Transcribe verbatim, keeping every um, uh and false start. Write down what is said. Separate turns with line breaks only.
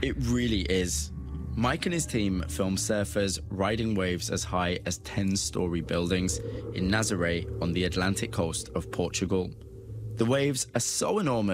It really is. Mike and his team film surfers riding waves as high as ten-story buildings in Nazaré on the Atlantic coast of Portugal. The waves are so enormous